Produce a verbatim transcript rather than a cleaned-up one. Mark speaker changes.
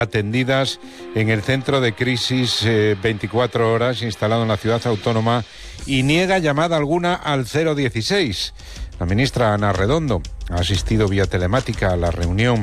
Speaker 1: atendidas en el centro de crisis eh, veinticuatro horas instalado en la ciudad autónoma y niega llamada alguna al cero dieciséis. La ministra Ana Redondo ha asistido vía telemática a la reunión